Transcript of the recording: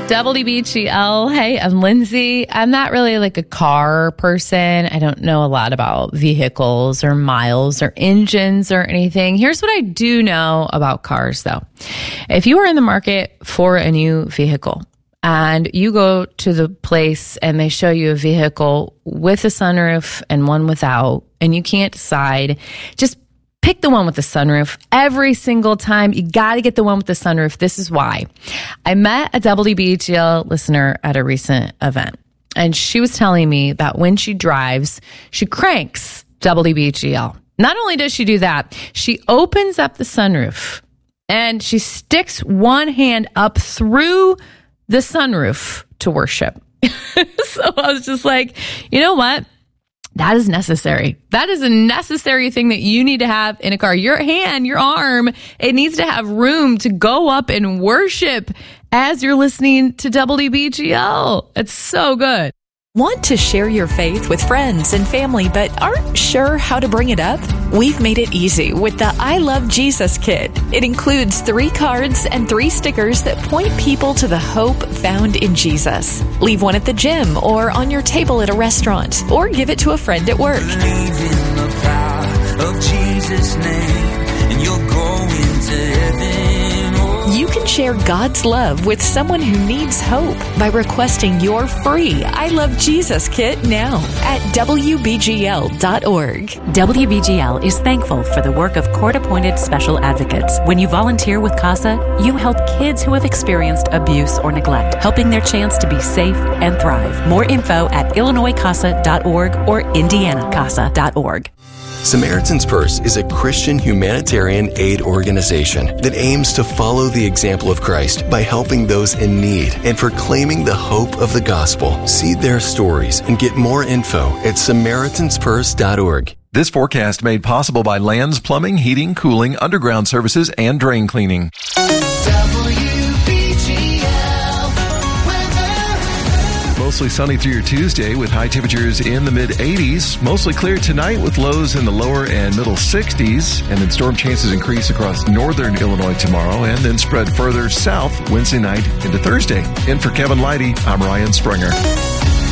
WBGL. Hey, I'm Lindsay. I'm not really like a car person. I don't know a lot about vehicles or miles or engines or anything. Here's what I do know about cars, though. If you are in the market for a new vehicle and you go to the place and they show you a vehicle with a sunroof and one without, and you can't decide, just pick the one with the sunroof every single time. You got to get the one with the sunroof. This is why. I met a WBGL listener at a recent event, and she was telling me that when she drives, she cranks WBGL. Not only does she do that, she opens up the sunroof and she sticks one hand up through the sunroof to worship. So I was just like, you know what? That is necessary. That is a necessary thing that you need to have in a car. Your hand, your arm, it needs to have room to go up and worship as you're listening to WBGL. It's so good. Want to share your faith with friends and family, but aren't sure how to bring it up? We've made it easy with the I Love Jesus Kit. It includes 3 cards and 3 stickers that point people to the hope found in Jesus. Leave one at the gym or on your table at a restaurant, or give it to a friend at work. Believe in the power of Jesus' name, and you'll go into heaven. You can share God's love with someone who needs hope by requesting your free I Love Jesus Kit now at WBGL.org. WBGL is thankful for the work of court-appointed special advocates. When you volunteer with CASA, you help kids who have experienced abuse or neglect, helping their chance to be safe and thrive. More info at IllinoisCASA.org or IndianaCASA.org. Samaritan's Purse is a Christian humanitarian aid organization that aims to follow the example of Christ by helping those in need and proclaiming the hope of the gospel. See their stories and get more info at SamaritansPurse.org. This forecast made possible by Lands Plumbing, Heating, Cooling, Underground Services, and Drain Cleaning. Mostly sunny through your Tuesday with high temperatures in the mid-80s. Mostly clear tonight with lows in the lower and middle 60s. And then storm chances increase across northern Illinois tomorrow and then spread further south Wednesday night into Thursday. In for Kevin Leidy, I'm Ryan Springer.